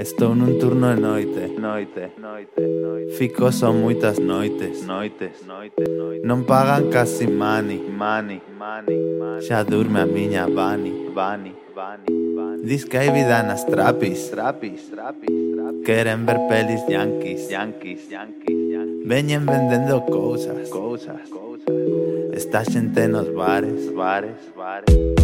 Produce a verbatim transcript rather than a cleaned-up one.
Estou nun turno de noite, noite, noite, noite. Fico só moitas noites, noites, noites, noites. Non pagan casi money, money, money, money. Xa durme a miña Vani, Vani, Vani, Vani. Dis que hai vida nas trapis, trapis, trapis, trapis. Queren ver pelis yankees, yankees, yankees, yankees. Veñen vendendo cousas, cousas, cousas. Está xente nos bares, bares, bares.